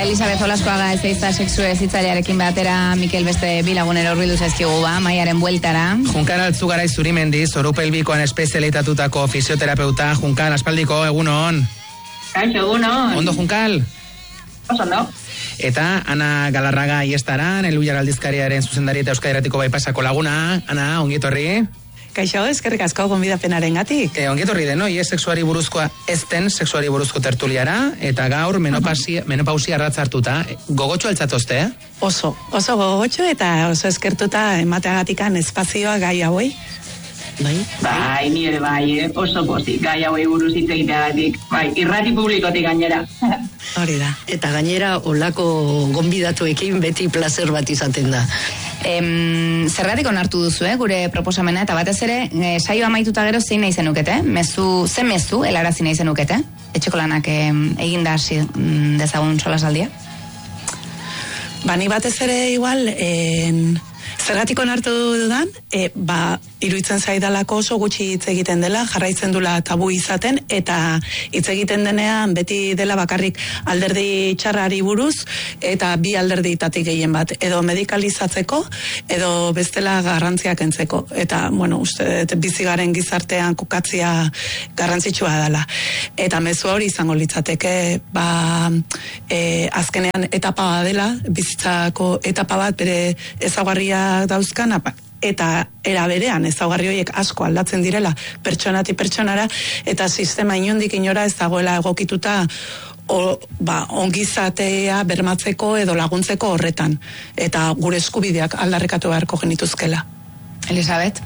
Elisabet Olaskoaga ezeiza sexu hezitzailearekin batera Mikel beste bilagunero hurbildu zaizkigu Maiaren bueltara. Junkan Altzugarai Zurimendi, zorupelbikoan espezialitatutako fisioterapeuta. Junkan, aspaldiko, egunon. Kaixo, egunon. Ondo, Junkal? Oso, no? Eta Ana Galarraga Iestaran, Elhuiar aldizkariaren zuzendari eta Euskadi Irratiko Baipasako laguna. Ana, ongi etorri. Kaixo, eskerrik asko gonbidapenaren gatik. Ongi etorri den, sexuari buruzkoa ezten sexuari buruzko tertuliara, eta gaur menopausia arratza hartuta. Gogotxo altzatozte, eh? Oso gogotxo eta oso eskertuta emateagatikan espazioa gai hauei. Bai, nire bai, oso pozik, gai hauei buruz hitz egiteagatik. Bai, irrati publikotik gainera. Hori da. Eta gainera olako gonbidatuekin beti placer bat izaten da. Zergatik onartu duzu, gure proposamena, eta batez ere, saio amaituta gero zein nahi zenukete? Ze mezu helarazi nahi zenukete? Etxeko lanak eginda hasi dezagun solasaldia? Ni batez ere igual, zergatik onartu dudan, iruditzen zaidalako oso gutxi hitz egiten dela, jarraitzen dula tabu izaten, eta hitz egiten denean beti dela bakarrik alderdi txarrari buruz, eta bi alderdietatik gehien bat, edo medikalizatzeko, edo bestela garrantziak entzeko. Eta, uste, bizigaren gizartean kokatzia garrantzitsua dela. Eta mezu hori izango litzateke, azkenean etapa dela, bizitzako etapa bat bere ezaugarriak dauzkan, eta era berean ezaugarri horiek asko aldatzen direla pertsonatik pertsonara, eta sistema inondik inora ez dagoela egokituta ongizatea bermatzeko edo laguntzeko horretan, eta gure eskubideak aldarrikatu beharko genituzkela. Elisabet?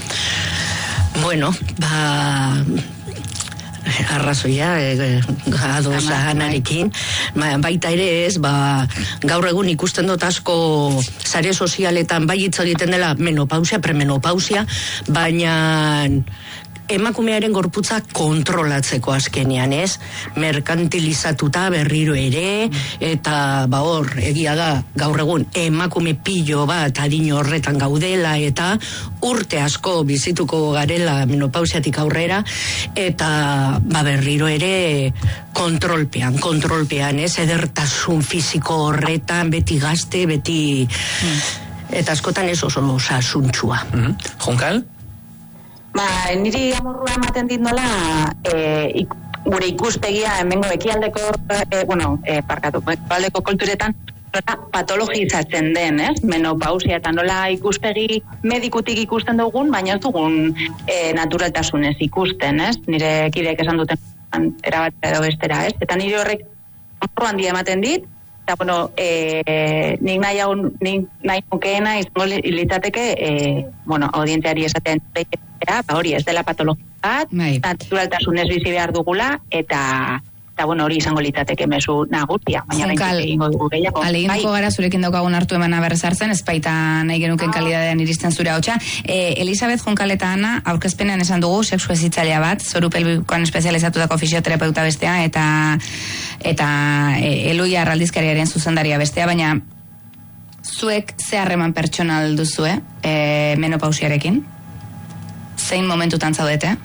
Arrazoia, adosa anarekin, baita ere ez, gaur egun ikusten dut asko sare sozialetan bai hitz egiten dela menopausia, premenopausia, baina emakumearen gorputza kontrolatzeko azkenean, ez? Merkantilizatuta berriro ere, eta egia da, gaur egun emakume pilo bat adin horretan gaudela, eta urte asko bizituko garela menopausiatik aurrera, eta berriro ere kontrolpean, ez? Edertasun fisiko horretan, beti gazte, beti... Eta askotan ez oso osasuntxua. Junkal? Niri amorrua ematen dit nola gure ikuspegia hemengo ekialdeko ekialdeko kulturetan patologizatzen den, menopausia, eta nola ikuspegi medikutik ikusten dugun, baina ez dugun naturaltasunez ikusten, nire kideek esan duten erabat edo bestera, eta nire horrek amorru handia ematen dit, eta nik nahi nukeena izango litzateke audientziari esaten hori ez dela patologia bat, naturaltasunez bizi behar dugula, eta hori izango litzateke mezu nagusia, baina egingo dugu gehiago. Aleginduko gara zurekin daukagun hartu emana berrezartzen, espaita nahi genuken kalidadean iristen zure hautsa. Elisabet, Junkal eta Ana, aurkezpenean esan dugu sexu hezitzailea bat, zorupelbikoan espezializatutako fisioterapeuta bestea, eta Elhuiar aldizkariaren zuzendaria bestea, baina zuek ze harreman pertsonal duzue menopausiarekin? Zein momentutan zaudete?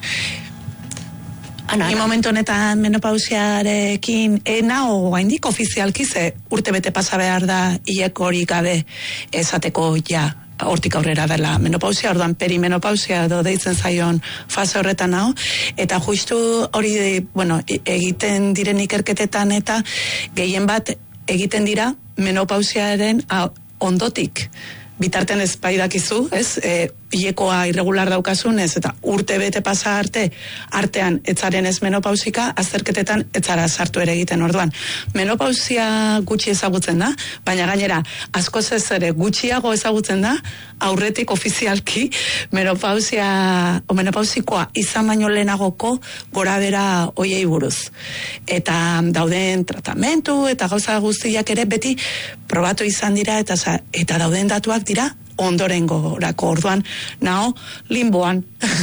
Ni momentu honetan menopausiarekin nao gaindik ofizialki, ze urte bete pasa behar da hileko hori gabe esateko hortik aurrera dela menopausia, orduan perimenopausia edo deitzen zaion fase horretan nao, eta justu hori egiten diren ikerketetan eta gehien bat egiten dira menopausiaren ondotik. Bitarten ez dakizu, hilekoa irregular daukasun, eta urte bete pasa artean etzaren ez menopausika, azterketetan etzara sartu ere egiten orduan. Menopausia gutxi ezagutzen da, baina gainera askoz ez ere gutxiago ezagutzen da, aurretik ofizialki menopausikoa izan baino lehenagoko gorabera hoiei buruz. Eta dauden tratamentu eta gauza guztiak ere beti probatu izan dira, eta dauden datuak dira ondorengorako, orduan nao limboan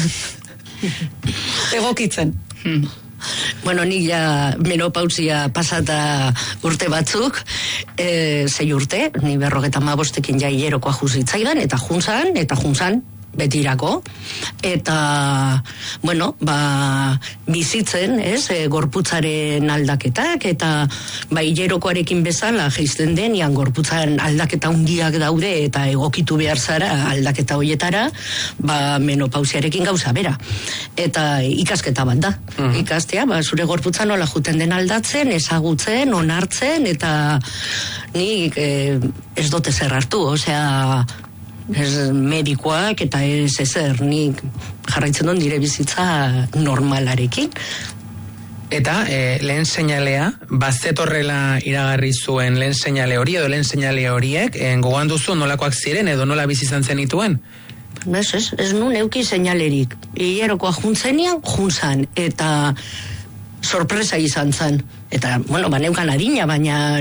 egokitzen. Nik menopausia pasata urte batzuk, 6 urte, ni 55ekin hilerokoa juzitzaidan, eta junzan, betirako, eta, bueno, bizitzen, gorputzaren aldaketak, eta hilerokoarekin bezala jaisten denean gorputzaren aldaketa hundiak daude, eta egokitu behar zara aldaketa hoietara, menopausiarekin gauza bera. Eta ikasketa bat da. Ikastea, zure gorputza nola juten den aldatzen, ezagutzen, onartzen, eta nik ez dut ezer hartu, osea, ez medikoak eta ez ezer, nik jarraitzen dut nire bizitza normalarekin. Eta lehen seinalea, bazetorrela iragarri zuen lehen seinale hori edo lehen seinale horiek, gogoan duzu nolakoak ziren edo nola bizi izan zenituen? Ez nun euki seinalerik. Hilerokoa juntzenian, juntzan, eta sorpresa izan zen. Eta, bueno, neukan adina, baina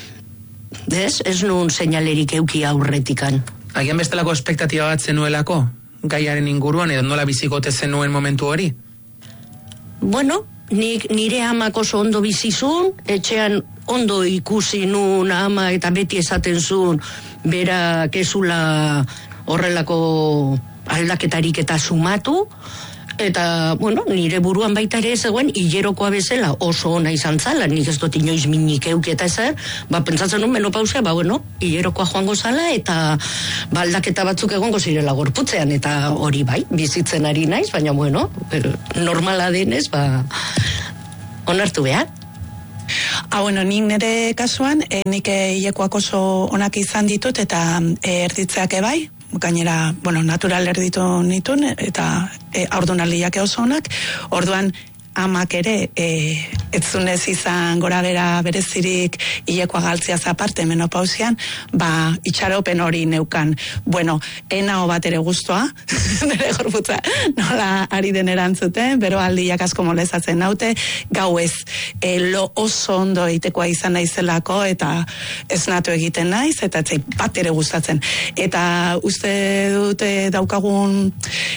ez nun seinalerik euki aurretikan. Agian bestelako espektatiba bat zenuelako? Gaiaren inguruan edo nola bizikote zenuen momentu hori? Bueno, nire amak oso ondo bizizun, etxean ondo ikusi nun ama eta beti esaten zuen bera kezula horrelako aldaketarik eta sumatu, eta, bueno, nire buruan baita ere zegoen hilerokoa bezala oso ona izan zala, nik ez dut inoiz minik euki eta ezer, pentsatzen nun menopausia, hilerokoa joango zala, eta aldaketa batzuk egongo zirela gorputzean, eta hori bai, bizitzen ari naiz, baina, bueno, normala denez, onartu behar. Bueno, nik nire kasuan, nik hilekoak oso onak izan ditut, eta erditzeak bai, gainera, bueno, natural erditu nituen, eta haurdunaldiak oso onak, orduan amak ere, etzunez izan gora bera berezirik hilekoa galtziaz aparte menopausian, itxaropen hori neukan. Bueno, enao bat ere guztua, nire gorputza nola ari den erantzuten, bero aldiak asko molezatzen naute, gau ez, lo oso ondo egitekoa izan naizelako, eta ez natu egiten naiz, eta etzai bat ere gustatzen. Eta uste dute daukagun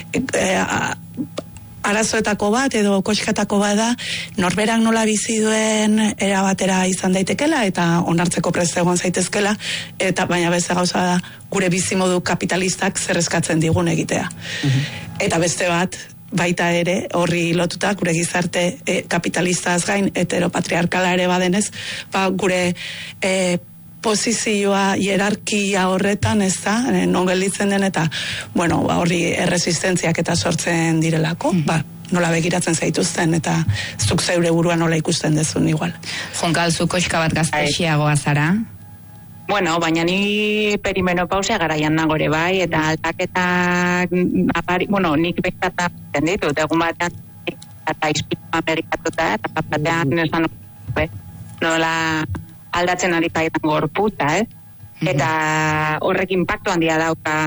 arazoetako bat edo koskatako bat da, norberak nola bizi duen erabatera izan daitekela eta onartzeko prest egon zaitezkela, eta baina beste gauza da gure bizimodu kapitalistak zer eskatzen digun egitea. Eta beste bat, baita ere, horri lotuta, gure gizarte kapitalistaz gain, heteropatriarkala ere badenez, gure posizioa, hierarkia horretan, ez da, non gelditzen den, eta, bueno, horri erresistentziak eta sortzen direlako, nola begiratzen zaituzten, eta zuk zeure buruan nola ikusten dezun igual. Jonkal, zu koxka bat gaztexiagoa zara? Bueno, baina ni perimenopausia garaian nagore bai, eta aldaketak, bueno, nik bekatatzen ditut, egun batean, eta izpilu amerikatuta, eta batean esan nola aldatzen ari zaitan gorputza, eta horrek impactu handia dauka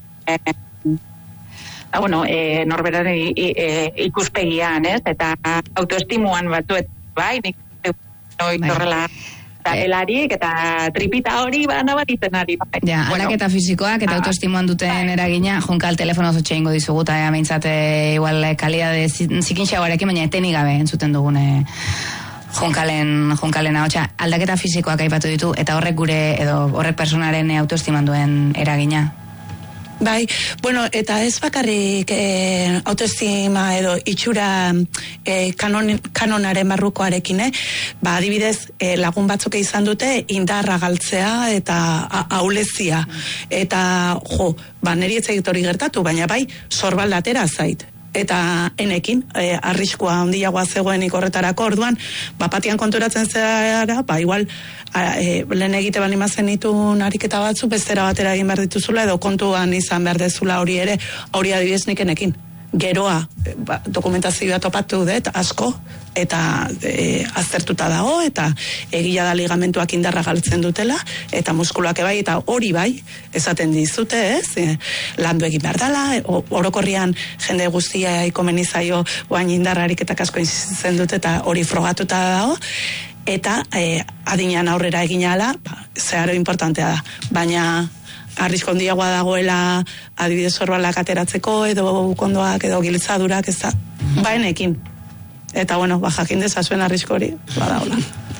norberaren ikuspegian, eta autoestimuan batzuet, bai, nik horrela helarik eta tripita hori nabaritzen ari. Ja, aldaketa fisikoak eta autoestimuan duten eragina, Jonkal telefono zutxe ingo dizuguta, meintzate igual kalidade zikinxagoarekin, baina etenik gabe entzuten dugune Jonkalen ahotsa, aldaketa fisikoak aipatu ditu, eta horrek personaren autoestiman duen eragina. Bai, bueno, eta ez bakarrik autoestima edo itxura kanonaren barrukoarekin, adibidez, lagun batzuk izan dute indarra galtzea eta ahulezia. Eta, niri etzegit hori gertatu, baina bai, sorbaldatera zait. Eta enekin, arriskua handiagoa zegoenik horretarako, orduan, bapatian konturatzen zera, igual, lehen egite bani mazen ditun ariketa batzu, bestera batera egin behar dituzula, edo kontuan izan behar dezula hori ere, hori adibidez nik enekin. Geroa, dokumentazioa topatu dut, asko, eta aztertuta dago, eta egia da ligamentuak indarra galtzen dutela, eta muskuluak bai, eta hori bai, esaten dizute, landu egin behar dela, orokorrian jende guztia ikomenizaio guain indarrarik eta kasko izen dute, eta hori frogatuta dago, eta adinean aurrera egin ala, zeharo importantea da, baina arrisko handiagoa dagoela adibidez sorbalak ateratzeko edo kondoak edo giltzadurak ez da, baenekin. Eta bueno, jakin dezazuen arrisko hori, badagoela.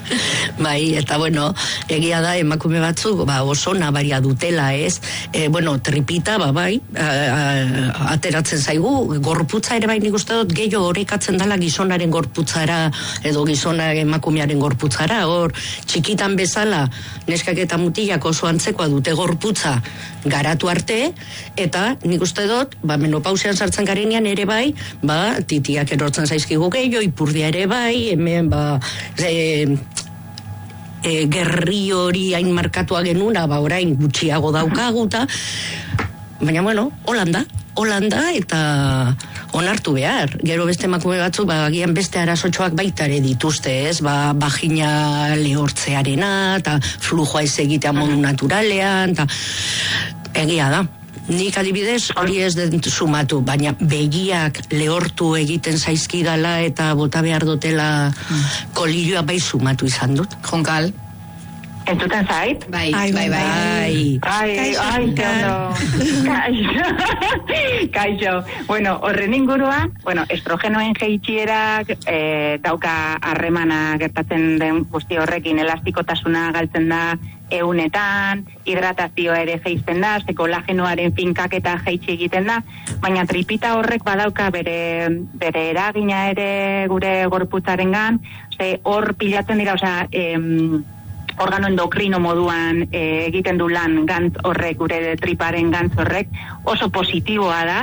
Bai, eta bueno, egia da emakume batzuk, oso nabaria dutela, ez? Tripita, bai, ateratzen zaigu, gorputza ere bai nik uste dut gehiago horrekatzen dela gizonaren gorputzara, edo gizona emakumearen gorputzara, hor, txikitan bezala, neskak eta mutilak oso antzekoa dute gorputza garatu arte, eta nik uste dut, menopausian sartzen garenean ere bai, titiak erortzen zaizkigu gehiago, ipurdia ere bai, hemen, gerri hori hain markatua genuna, orain gutxiago daukaguta, baina Holanda eta onartu behar. Gero beste emakume batzu, agian beste arazotxoak baita ere dituzte, ez? Vagina lehortzearena, eta flujoa ez egitea modu naturalean, eta egia da. Nik adibidez hori ez den sumatu, baina begiak lehortu egiten zaizkidala eta bota behar dutela kolilloa bai sumatu izan dut. Jonkal. Entzuten zait? Bai. Kaixo. Horren inguruan, estrogenoen jeitxierak dauka harremana gertatzen den guzti horrekin, elastikotasuna galtzen da eunetan, hidratazioa ere jeizten da, kolagenoaren finkak eta jeitsi egiten da, baina tripita horrek badauka bere eragina ere gure gorputzarengan, hor pilatzen dira, organo endokrino moduan egiten du lan gantz horrek, gure triparen gantz horrek, oso positiboa da,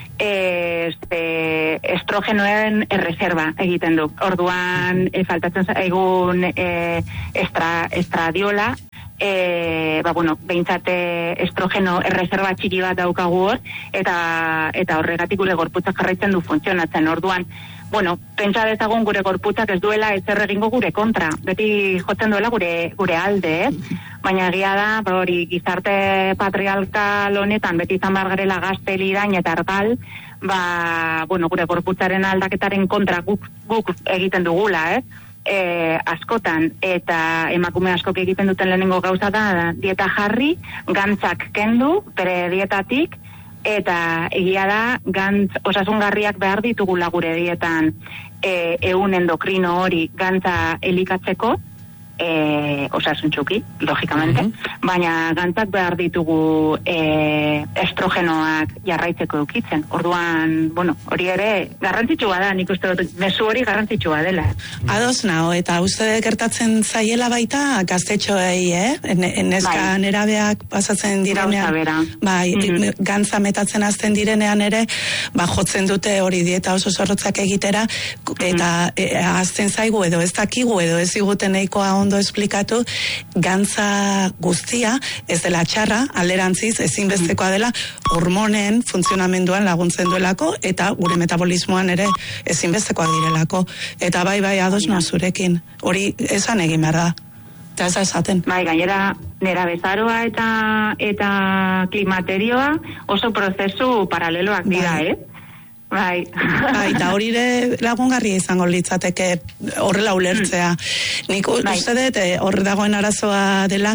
estrogenoen erreserba egiten du. Orduan, faltatzen zaigun estradiola, behintzat estrogeno erreserba txiki bat daukagu hor, eta horregatik gure gorputzak jarraitzen du funtzionatzen. Orduan, pentsa dezagun gure gorputzak ez duela ezer egingo gure kontra, beti jotzen duela gure alde, baina egia da, gizarte patriarkal honetan beti izan behar garela gazte, lidain eta argal, gure gorputzaren aldaketaren kontra guk egiten dugula, askotan, eta emakume askok egiten duten lehenengo gauza da dieta jarri, gantzak kendu, bere dietatik, eta egia da gantz osasungarriak behar ditugula gure dietan ehun endokrino hori gantza elikatzeko, osasuntxuki, logikamente, baina gantzak behar ditugu estrogenoak jarraitzeko eukitzen. Orduan, hori ere garrantzitsua da, nik uste dut, mezu hori garrantzitsua dela. Ados nao, eta uste gertatzen zaiela baita gaztetxoei, neska nerabeak pasatzen direnean, gantza metatzen azten direnean ere, jotzen dute hori dieta oso zorrotzak egitera, eta azten zaigu edo ez dakigu edo ez iguten nahikoa ondo esplikatu, gantza guztia ez dela txarra, alderantziz ezinbestekoa dela hormonen funtzionamenduan laguntzen duelako eta gure metabolismoan ere ezinbestekoa direlako. Eta bai ados noa zurekin. Hori esan egin behar da. Eta ez esaten. Bai, gainera nera bezaroa eta klimaterioa oso prozesu paraleloak dira, Bai, eta hori lagungarria izango litzateke horrela ulertzea. Nik uste dut hor dagoen arazoa dela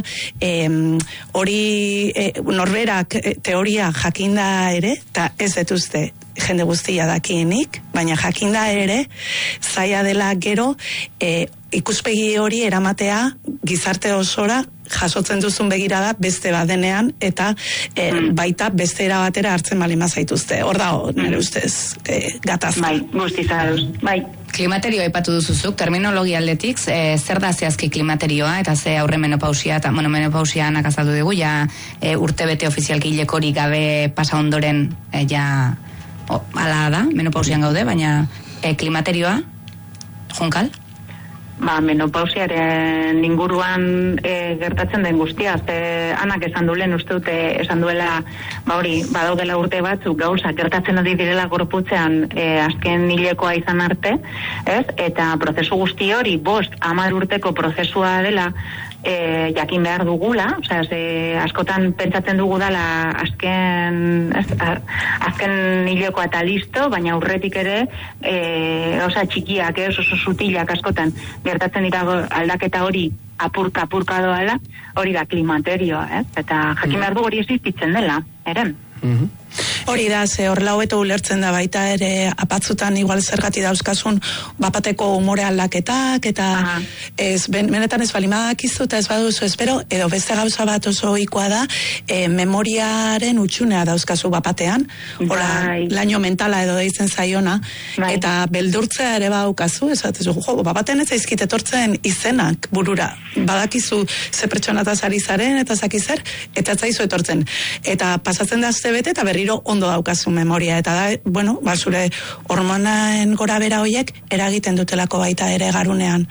hori norberak teoria jakinda ere, eta ez dut uste jende guztia dakienik, baina jakinda ere zaila dela gero ikuspegi hori eramatea gizarte osora jasotzen duzun begirada beste badenean eta baita beste era batera hartzen balima zaituzte. Hor dago, nire ustez, gatazka. Bai, guztizaduz, bai. Klimaterioa aipatu duzuzuk, terminologia aldetik, zer da zehazki klimaterioa eta ze aurre menopausia eta menopausia nakazatu dugu, urtebete ofizialki hilekorik gabe pasa ondoren ala da, menopausian gaude, baina klimaterioa, Jonkal? Menopausiaren inguruan gertatzen den guztia, anak esan dulen uste dute esan duela, badaudela urte batzuk gauza gertatzen ari direla gorputzean azken hilekoa izan arte, eta prozesu guzti hori 5-10 urteko prozesua dela jakin behar dugula, askotan pentsatzen dugu dela azken hilekoa eta listo, baina aurretik ere txikiak, oso sutilak askotan gertatzen dira aldaketa hori apurka doala, hori da klimaterioa, eta jakin behar du hori existitzen dela, eren? Hori da, ze horrela hobeto ulertzen da baita ere apatzutan igual zergati dauzkasun bapateko umore aldaketak eta benetan ez balimakizu eta ez baduzu espero, edo beste gauza bat oso ohikoa da memoriaren utxunea dauzkazu bapatean, laino mentala edo deitzen zaiona, eta beldurtzea ere badaukazu, esatezu, bapatean ez zaizkit etortzen izenak burura, badakizu ze pertsonataz ari zaren eta zakizer, eta ez zaizu etortzen, eta pasatzen da bete eta berriro ondo daukazu memoria, eta da, zure hormonaen gora bera horiek eragiten dutelako baita ere garunean,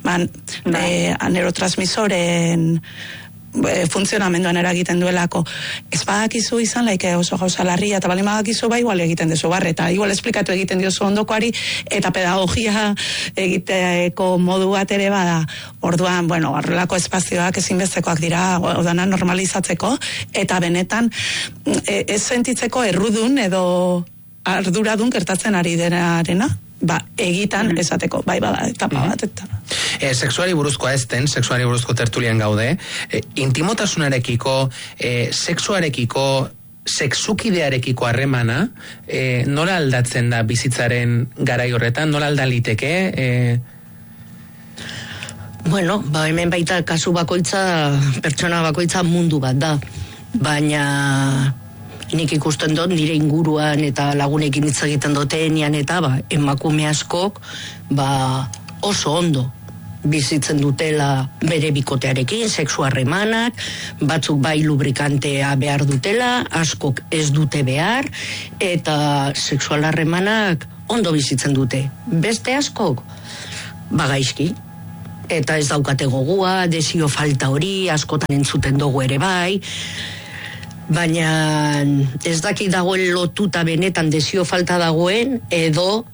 neurotransmisoren funtzionamenduan eragiten duelako. Ez badakizu izan laike oso gauza larria, eta bali badakizu igual egiten dezu barre, eta igual esplikatu egiten diozu ondokoari, eta pedagogia egiteko modu bat ere bada. Orduan, horrelako espazioak ezinbestekoak dira, odana normalizatzeko, eta benetan ez sentitzeko errudun edo arduradun gertatzen ari denarena, egitan esateko, bada, etapa bat, eta... Sexuari buruzkoa ezten, sexuari buruzko tertulian gaude, intimotasunarekiko, sexuarekiko, sexukidearekiko harremana, nola aldatzen da bizitzaren garai horretan, nola aldaliteke? Hemen baita kasu bakoitza, pertsona bakoitza mundu bat da, baina... nik ikusten dut, nire inguruan eta lagunekin hitz egiten dutenean eta emakume askok oso ondo bizitzen dutela bere bikotearekin, sexu harremanak, batzuk bai lubrikantea behar dutela, askok ez dute behar, eta sexual harremanak ondo bizitzen dute. Beste askok, gaizki, eta ez daukate gogua, desio falta hori, askotan entzuten dugu ere bai, baina ez daki dagoen lotuta benetan desio falta dagoen, edo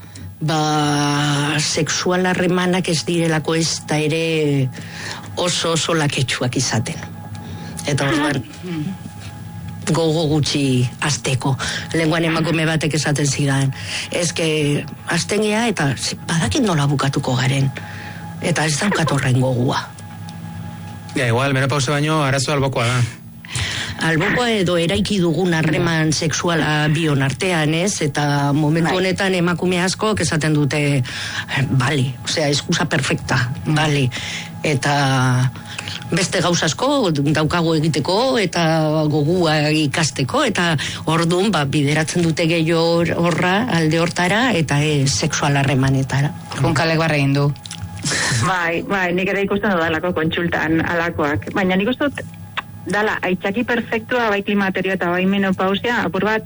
sexual harremanak ez direlako ez da ere oso laketsuak izaten. Eta orduan gogo gutxi azteko. Lenguan emakume batek esaten zidan. Ezke, azten gea eta badakit nola bukatuko garen. Eta ez daukat horren gogua. Igual, menopausia baino arazo albokoa da. Albokoa edo eraiki dugun harreman sexuala bion artean, ez? Eta momentu honetan emakume asko esaten dute, bale, osea, eskusa perfecta, bale. Eta beste gauzasko daukago egiteko eta gogua ikasteko, eta orduan bideratzen dute gehiago horra, alde hortara, eta sexual harremanetara. Gunkalek barregin du. Bai, nik ere ikusten dudalako kontsultan alakoak. Baina nik uste dut, dala, aitzaki perfektua, bai klimaterio eta bai menopausia, apur bat,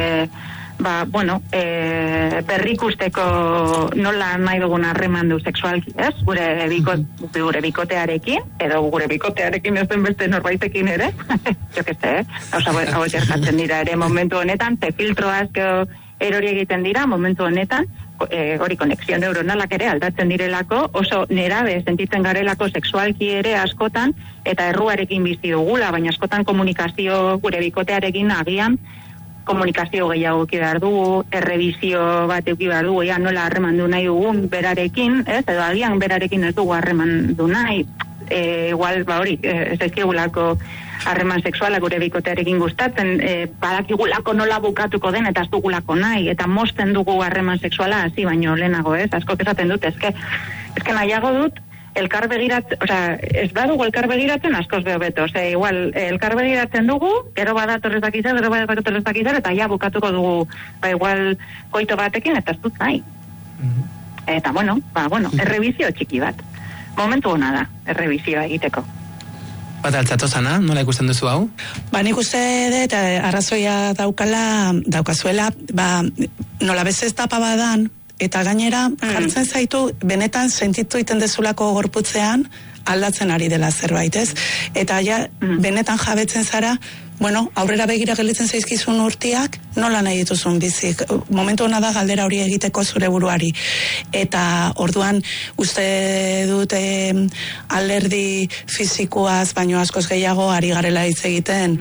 berrikusteko nola nahi dugun harreman du sexualki, ez? Gure bikotearekin, edo gure bikotearekin ez den beste norbaitekin ere, jo que ze, hauek erjatzen dira ere momentu honetan, filtro asko erori egiten dira momentu honetan, hori konexio neuronalak ere aldatzen direlako, oso nerabe sentitzen garelako sexualki ere askotan, eta erruarekin bizi dugula, baina askotan komunikazio gure bikotearekin agian, komunikazio gehiago eki behar dugu, errebizio bat eki behar dugu, nola harreman du nahi dugun berarekin, ez? Edo agian berarekin ez dugu harreman du nahi, igual, hori, ez ezkigulako harreman sexuala gure bikotearekin gustatzen, badakigulako nola bukatuko den eta ez dugulako nahi, eta mozten dugu harreman sexuala hasi baino lehenago, ez? Askok esaten dut, ezke nahiago dut, elkar begiratzen, ez badugu elkar begiratzen askoz behobeto, igual, elkar begiratzen dugu, gero badatorrez dakizar, eta ja bukatuko dugu, igual, koito batekin, eta ez dut nahi. Eta, errebizio txiki bat. Momentu hona da, errebizioa egiteko. Bat altzatozana, nola ikusten duzu hau? Nik uste dut, arrazoia daukazuela, nola bezez tapa badan, eta gainera jartzen zaitu, benetan sentitu iten dezulako gorputzean, aldatzen ari dela zerbait, ez? Eta benetan jabetzen zara, aurrera begira gelditzen zaizkizun urtiak, nola nahi dituzun bizik. Momentu hona da galdera hori egiteko zure buruari. Eta orduan uste dute alderdi fizikoaz, baino askoz gehiago ari garela hitz egiten,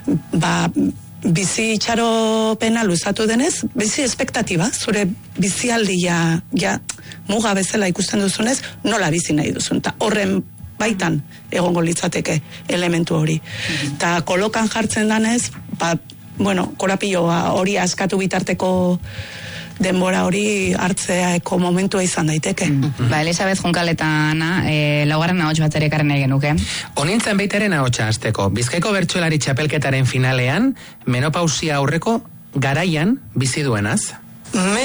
bizi itxaropena luzatu denez, bizi espektatiba, zure bizialdia muga bezala ikusten duzunez, nola bizi nahi duzun. Ta horren baitan egongo litzateke elementu hori. Ta kolokan jartzen danez, korapioa hori askatu bitarteko denbora hori hartzeako momentua izan daiteke. Ba, Elisabet Junkaleta Ana, laugarren ahots bat ere ekarri nahi genuke. Honintzen baitaren ahotsa hasteko. Bizkaiko bertsolari txapelketaren finalean, menopausia aurreko garaian bizi duenaz.